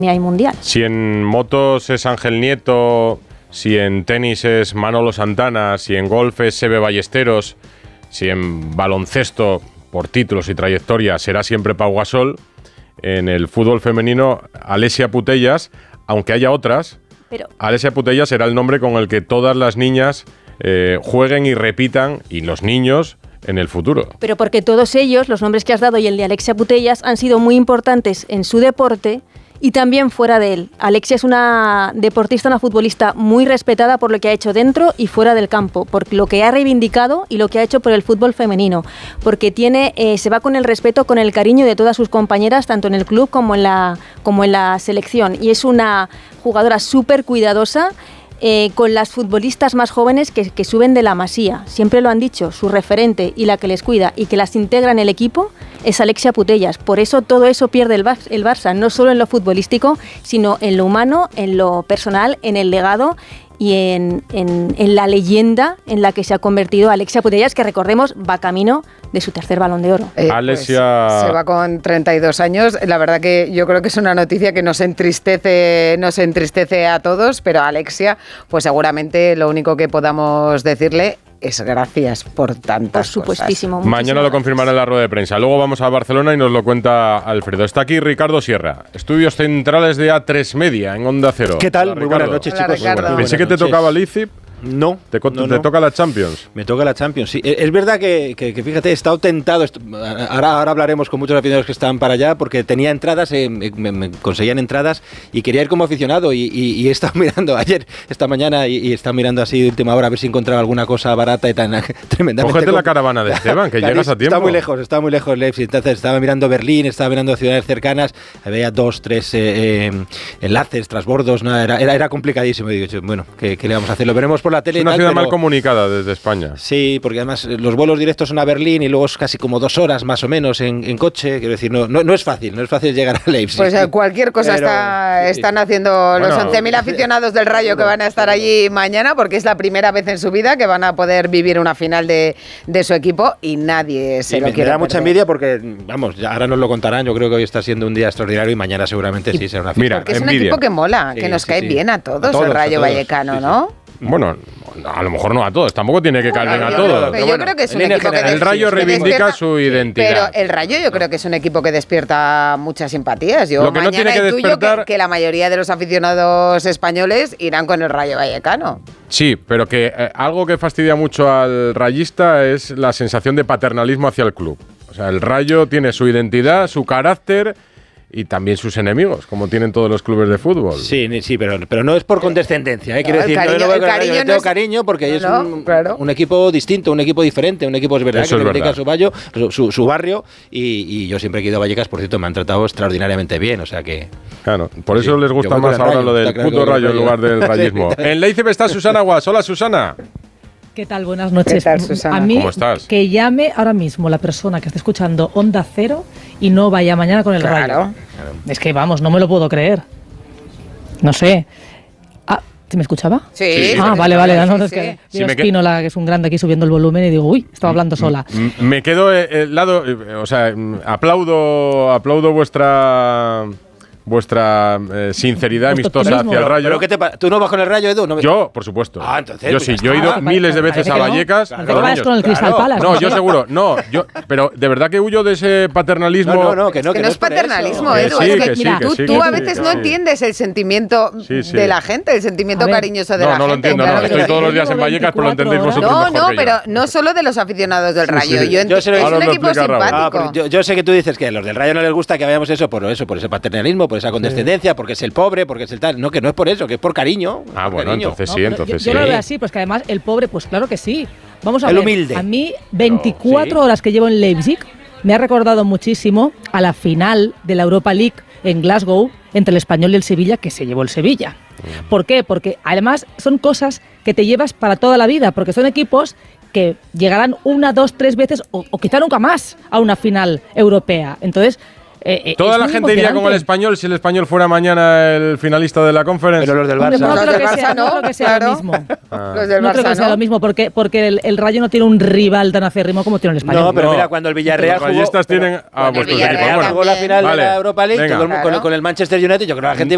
hay mundial. Si en motos es Ángel Nieto, si en tenis es Manolo Santana, si en golf es Seve Ballesteros, si en baloncesto, por títulos y trayectoria, será siempre Pau Gasol, en el fútbol femenino, Alessia Putellas, aunque haya otras, Alessia Putellas será el nombre con el que todas las niñas jueguen y repitan, y los niños, en el futuro. Pero porque todos ellos, los nombres que has dado y el de Alessia Putellas, han sido muy importantes en su deporte y también fuera de él. Alessia es una deportista, una futbolista muy respetada por lo que ha hecho dentro y fuera del campo, por lo que ha reivindicado y lo que ha hecho por el fútbol femenino, porque se va con el respeto, con el cariño de todas sus compañeras, tanto en el club como en la selección. Y es una jugadora súper cuidadosa, con las futbolistas más jóvenes que suben de la Masía. Siempre lo han dicho, su referente y la que les cuida y que las integra en el equipo es Alessia Putellas. Por eso todo eso pierde el Barça, no solo en lo futbolístico, sino en lo humano, en lo personal, en el legado y en la leyenda en la que se ha convertido Alessia Putellas, que recordemos va camino de su tercer Balón de Oro. Alessia pues se va con 32 años. La verdad que yo creo que es una noticia que nos entristece a todos, pero a Alessia, pues seguramente lo único que podamos decirle es gracias por tantas cosas. Por supuestísimo. Mañana lo confirmará en la rueda de prensa. Luego vamos a Barcelona y nos lo cuenta Alfredo. Está aquí Ricardo Sierra, estudios centrales de A3 Media en Onda Cero. ¿Qué tal? Hola, muy buenas noches, chicos. Pensé que te tocaba Leipzig. No. ¿Te toca la Champions? Me toca la Champions, sí. Es verdad que fíjate, he estado tentado. Ahora hablaremos con muchos aficionados que están para allá, porque tenía entradas, me conseguían entradas y quería ir como aficionado. Y he estado mirando esta mañana, y he estado mirando así de última hora a ver si encontraba alguna cosa barata y tan tremendamente. Cógete la caravana de Esteban, que llegas a tiempo. Está muy lejos Leipzig. Entonces estaba mirando Berlín, estaba mirando ciudades cercanas, había 2, 3 enlaces, transbordos, era complicadísimo. Y digo, bueno, ¿qué le vamos a hacer? Lo veremos por la tele. Es una ciudad mal comunicada desde España. Sí, porque además los vuelos directos son a Berlín y luego es casi como 2 horas más o menos en coche. Quiero decir, no es fácil llegar a Leipzig. Pues cualquier cosa están haciendo los 11.000 aficionados del Rayo que van a estar allí mañana, porque es la primera vez en su vida que van a poder vivir una final de su equipo y nadie se lo quiere perder. Me da mucha envidia porque, vamos, ahora nos lo contarán. Yo creo que hoy está siendo un día extraordinario y mañana seguramente sí será una final. Porque es un equipo que mola, que nos cae bien a todos, el Rayo Vallecano, ¿no? Bueno, a lo mejor no a todos, tampoco tiene que caer bien a todos. Pero yo creo que es un equipo que el Rayo reivindica su identidad. Pero el Rayo yo creo que es un equipo que despierta muchas simpatías. Yo lo que no tiene que despertar que la mayoría de los aficionados españoles irán con el Rayo Vallecano. Sí, pero que algo que fastidia mucho al rayista es la sensación de paternalismo hacia el club. O sea, el Rayo tiene su identidad, su carácter y también sus enemigos, como tienen todos los clubes de fútbol. Sí, pero no es por condescendencia, Quiero decir, yo tengo cariño porque es un equipo distinto, un equipo diferente, un equipo es verdad que reivindica su barrio y yo siempre he ido a Vallecas, por cierto, me han tratado extraordinariamente bien, o sea que... Claro, por eso les gusta más ahora lo del puto Rayo en lugar del rayismo. En Leipzig está Susana Guas. Hola, Susana. ¿Qué tal? Buenas noches. ¿Qué tal, Susana? A mí, ¿Cómo estás? Que llame ahora mismo la persona que esté escuchando Onda Cero y no vaya mañana con el Rayo. Es que, vamos, no me lo puedo creer. No sé. ¿Se me escuchaba? Sí. Vale. No, es que Espínola, que es un grande aquí subiendo el volumen y digo, uy, estaba hablando sola. Me quedo helado, o sea, aplaudo vuestra sinceridad amistosa hacia el Rayo. ¿Pero tú no vas con el Rayo, Edu? Yo, por supuesto. Entonces, yo sí, yo he ido miles de veces a Vallecas. No vayas con el Crystal Palace. No, yo seguro. No, pero de verdad que huyo de ese paternalismo. No es paternalismo, Edu. Tú a veces no entiendes el sentimiento de la gente, el sentimiento cariñoso de la gente. No lo entiendo, no. Estoy todos los días en Vallecas, pero lo entendéis vosotros mejor que yo. Pero no solo de los aficionados del Rayo. Es un equipo simpático. Yo sé que tú dices que a los del Rayo no les gusta que vayamos por ese paternalismo, por esa condescendencia, porque es el pobre, porque es el tal. No, que no es por eso, que es por cariño. Bueno, entonces sí. Yo lo veo así, pues que además el pobre, pues claro que sí. Vamos a ver. El humilde. A mí, 24 horas que llevo en Leipzig, me ha recordado muchísimo a la final de la Europa League en Glasgow entre el Español y el Sevilla, que se llevó el Sevilla. ¿Por qué? Porque además son cosas que te llevas para toda la vida, porque son equipos que llegarán 1, 2, 3 veces o quizá nunca más a una final europea. Entonces, toda la gente iría con el Español si el Español fuera mañana el finalista de la Conference. Pero los del Barça. No creo que sea lo mismo. Los del Barça no creo que sea lo mismo, porque el Rayo no tiene un rival tan acérrimo como tiene el Español. No, pero mira, cuando el Villarreal jugó... Los rayistas tienen a vuestros equipos. Jugó la final de la Europa League con el Manchester United, yo creo que la gente